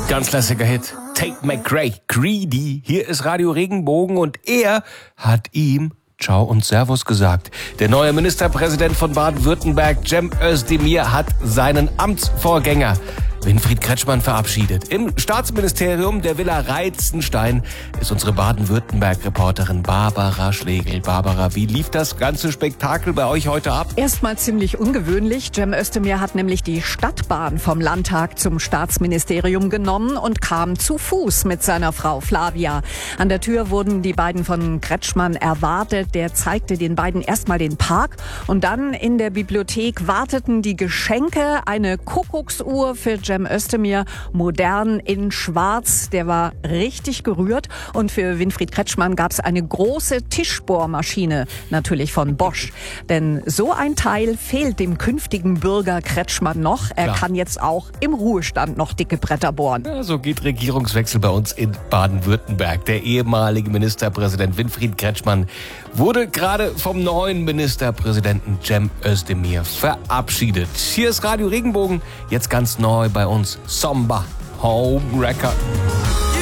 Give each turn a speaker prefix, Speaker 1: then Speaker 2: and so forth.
Speaker 1: Ganz klassischer Hit. Tate McRae, Greedy. Hier ist Radio Regenbogen und er hat ihm Ciao und Servus gesagt. Der neue Ministerpräsident von Baden-Württemberg, Cem Özdemir, hat seinen Amtsvorgänger Winfried Kretschmann verabschiedet. Im Staatsministerium der Villa Reitzenstein ist unsere Baden-Württemberg-Reporterin Barbara Schlegel. Barbara, wie lief das ganze Spektakel bei euch heute ab?
Speaker 2: Erstmal ziemlich ungewöhnlich. Cem Özdemir hat nämlich die Stadtbahn vom Landtag zum Staatsministerium genommen und kam zu Fuß mit seiner Frau Flavia. An der Tür wurden die beiden von Kretschmann erwartet. Der zeigte den beiden erstmal den Park und dann in der Bibliothek warteten die Geschenke. Eine Kuckucksuhr für Cem Özdemir, modern in schwarz. Der war richtig gerührt. Und für Winfried Kretschmann gab es eine große Tischbohrmaschine, natürlich von Bosch. Denn so ein Teil fehlt dem künftigen Bürger Kretschmann noch. Er kann jetzt auch im Ruhestand noch dicke Bretter bohren.
Speaker 1: Ja, so geht Regierungswechsel bei uns in Baden-Württemberg. Der ehemalige Ministerpräsident Winfried Kretschmann wurde gerade vom neuen Ministerpräsidenten Cem Özdemir verabschiedet. Hier ist Radio Regenbogen, jetzt ganz neu bei uns Samba Home Record.